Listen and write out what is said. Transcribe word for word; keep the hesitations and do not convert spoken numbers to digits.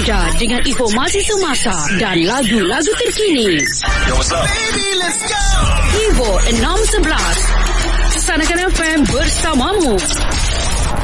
anda dengan informasi semasa dan lagu-lagu terkini. Yo, what's up? Baby, let's go. Vivo enam sebelas. Sanakan F M bersamamu.